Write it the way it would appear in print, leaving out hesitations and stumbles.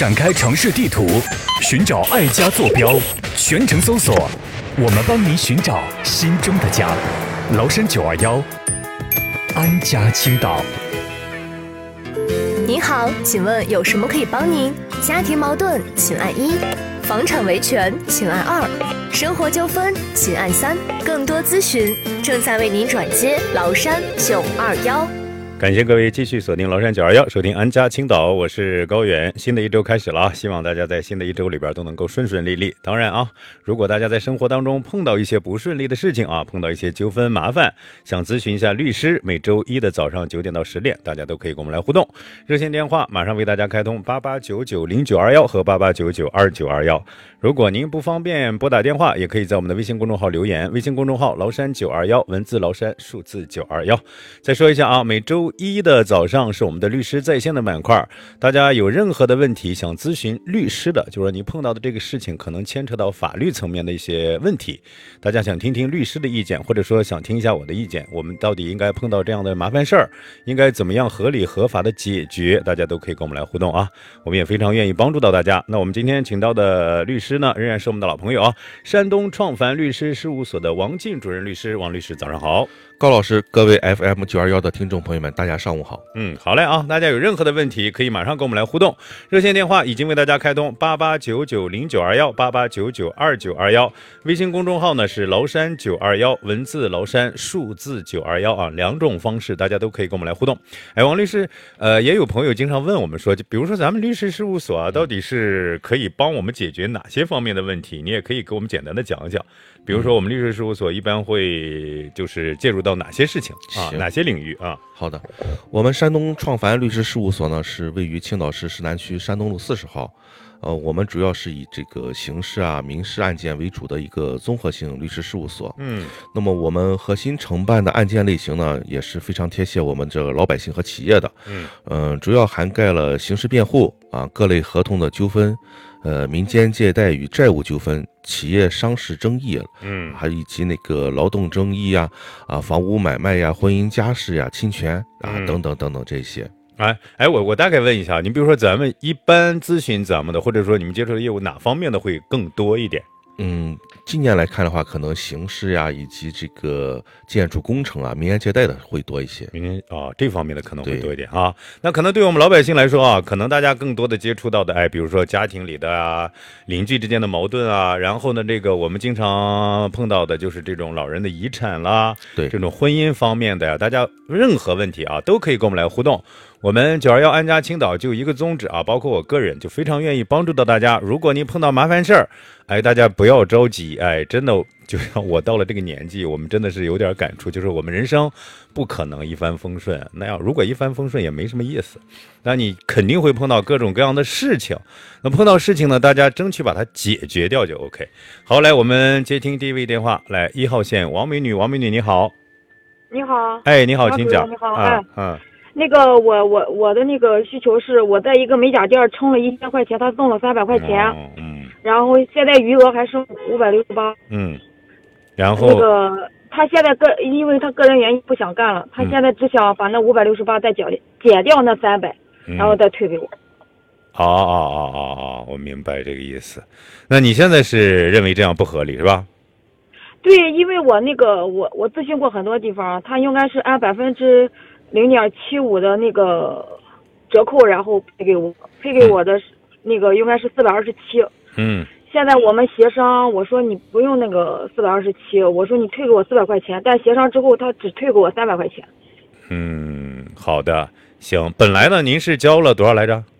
展开城市地图，寻找爱家坐标，全程搜索，我们帮您寻找心中的家。崂山921，安家青岛。 您好，请问有什么可以帮您？家庭矛盾，请按1；房产维权，请按2；生活纠纷，请按3。更多咨询正在为您转接崂山921。 感谢各位继续锁定崂山921，收听安家青岛，我是高远。新的一周开始了，希望大家在新的一周里边都能够顺顺利利。当然啊，如果大家在生活当中碰到一些不顺利的事情啊，碰到一些纠纷麻烦，想咨询一下律师，每周一的早上9点到10点，大家都可以跟我们来互动。热线电话马上为大家开通88990921和88992921。如果您不方便拨打电话，也可以在我们的微信公众号留言，微信公众号崂山921，文字崂山，数字921。再说一下啊，每周一的早上是我们的律师在线的板块，大家有任何的问题想咨询律师的，就是说你碰到的这个事情可能牵扯到法律层面的一些问题，大家想听听律师的意见，或者说想听一下我的意见，我们到底应该碰到这样的麻烦事儿，应该怎么样合理合法的解决，大家都可以跟我们来互动啊，我们也非常愿意帮助到大家。那我们今天请到的律师呢，仍然是我们的老朋友啊，山东创凡律师事务所的王进主任律师。王律师早上好。 高老师，各位 FM 921的听众朋友们，大家上午好。 好嘞啊！大家有任何的问题，可以马上跟我们来互动。热线电话已经为大家开通88990921、88992921。微信公众号呢是崂山921，文字崂山，数字921啊，两种方式大家都可以跟我们来互动。哎，王律师，也有朋友经常问我们说，就比如说咱们律师事务所啊，到底是可以帮我们解决哪些方面的问题？你也可以给我们简单的讲一讲。比如说我们律师事务所一般会就是介入到哪些事情啊，哪些领域啊？ 好的，我们山东创凡律师事务所呢是位于青岛市市南区山东路40号。我们主要是以这个刑事啊、民事案件为主的一个综合性律师事务所。那么我们核心承办的案件类型呢，也是非常贴切我们这个老百姓和企业的。主要涵盖了刑事辩护啊、各类合同的纠纷，民间借贷与债务纠纷、企业商事争议，还以及那个劳动争议呀、房屋买卖呀、婚姻家事呀、侵权啊等等等等这些。 我大概问一下，你比如说咱们一般咨询咱们的，或者说你们接触的业务哪方面的会更多一点？ 近年来看的话，可能刑事呀，以及这个建筑工程啊、民间借贷的会多一些。 这方面的可能会多一点啊。那可能对我们老百姓来说啊，可能大家更多的接触到的，比如说家庭里的啊、邻居之间的矛盾啊，然后呢，这个我们经常碰到的就是这种老人的遗产啦， 对， 这种婚姻方面的呀，大家任何问题啊，都可以跟我们来互动。我们921安家青岛就一个宗旨啊，包括我个人就非常愿意帮助到大家。如果您碰到麻烦事儿，大家不要着急，真的就像我到了这个年纪，我们真的是有点感触，就是我们人生不可能一帆风顺，如果一帆风顺也没什么意思，那你肯定会碰到各种各样的事情。那碰到事情呢，大家争取把它解决掉就 OK。好，来我们接听第一位电话，来1号线王美女，王美女你好。 你好。 你好，请讲。 你好。那个我的那个需求是，我在一个美甲店充了1000块钱，他送了300块钱，然后现在余额还剩568。 然后那个他现在因为他个人原因不想干了，他现在只想把那568再减掉那300，然后再退给我。 我明白这个意思。那你现在是认为这样不合理是吧？ 对，因为我咨询过很多地方，他应该是按0.75%的那个折扣，然后配给我的那个应该是427。现在我们协商，我说你不用那个427，我说你退给我400块钱，但协商之后他只退给我300块钱。 好的，行。本来呢，您是交了多少来着